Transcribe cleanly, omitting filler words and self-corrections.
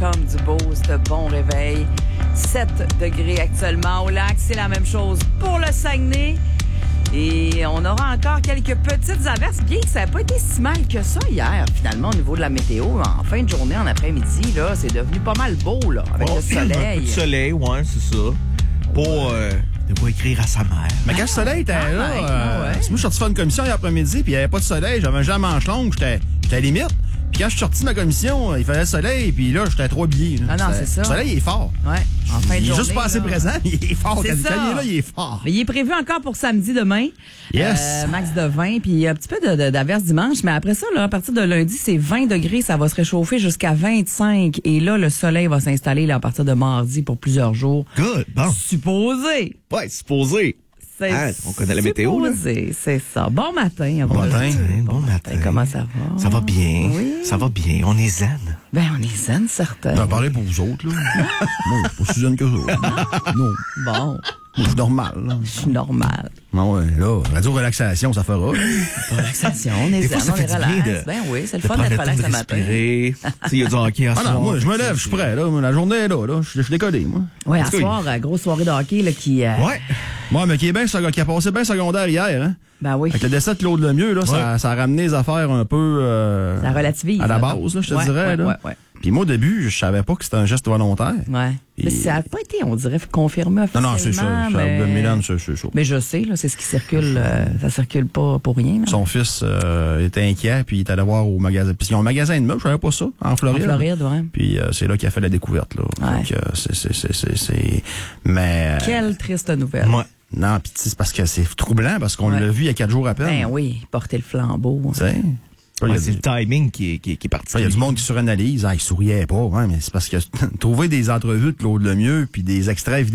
chums du Beauce, bon réveil. 7 degrés actuellement au lac. C'est la même chose pour le Saguenay. Et on aura encore quelques petites averses, bien que ça n'a pas été si mal que ça hier, finalement, au niveau de la météo. En fin de journée, en après-midi, là, c'est devenu pas mal beau, là, avec le soleil. Un peu de soleil, ouais, c'est ça. Pour de quoi écrire à sa mère. Mais quand le soleil était là, ouais. moi, je suis sorti faire une commission hier après-midi, puis il n'y avait pas de soleil, j'avais un jambes manche longue, j'étais à la limite. Puis quand je suis sorti de ma commission, il faisait le soleil, puis là, j'étais trop habillé. Ah non, c'est ça. Le soleil, il est fort. Ouais, en fin de journée. Il est juste pas assez là. présent, il est fort. C'est Quand ça. il est là, il est fort. Mais il est prévu encore pour samedi demain. Yes. Max de 20, puis un petit peu d'averse dimanche. Mais après ça, là, à partir de lundi, c'est 20 degrés. Ça va se réchauffer jusqu'à 25. Et là, le soleil va s'installer là, à partir de mardi pour plusieurs jours. Good, bon. Supposé. Ouais, supposé. C'est On connaît la météo, là. supposé, c'est ça. Bon matin. Bon matin. Bon matin. Comment ça va? Ça va bien. Oui. Ça va bien. On est zen. Ben, on est zen, certain. J'en parlais pour vous autres, là. Moi, je suis pas si jeune que ça. Non. Bon, Moi, je suis normal, là. je suis normal. Ah ouais, là, radio-relaxation, ça fera. Relaxation, on est Des zen, fois, ça on fait est du relax. bien de- Ben oui, c'est le de fun prendre d'être le temps relax de le matin. respirer. Tu sais, il y a du hockey à Ah non, moi, je me lève, je suis prêt, là. La journée est là. Je suis décollé, moi. Oui, à En tout cas, soir, grosse soirée de hockey là, qui... Ouais. Moi, mais qui a passé bien secondaire hier, hein. Ben oui, Avec le décès de Claude Lemieux, là, ça a ramené les affaires un peu ça relativise. à la là. base, là, je te Ouais, dirais. là. Ouais. Puis moi, au début, je savais pas que c'était un geste volontaire. Ouais. Mais ça n'a pas été, on dirait, confirmé officiellement. Non, c'est ça. Mais... Mélane, c'est ça. Mais je sais, là, c'est ce qui circule. Ça circule pas pour rien. Là. Son fils était inquiet, puis il est allé voir au magasin. Puis ils ont un magasin de meubles, je savais pas ça, en En Floride. Floride, ouais. Puis c'est là qu'il a fait la découverte, là. Ouais. Donc, c'est... Mais... Quelle triste nouvelle. Ouais. Non, puis c'est parce que c'est troublant, parce qu'on Ouais. l'a vu il y a 4 jours à peine. Ben oui, porter le flambeau. Tu sais? Il y a C'est du- le timing qui est parti. il y a du monde qui suranalyse. Ah, il souriait pas. Ouais, mais c'est parce que trouver des entrevues de Claude Lemieux puis des extraits vidéo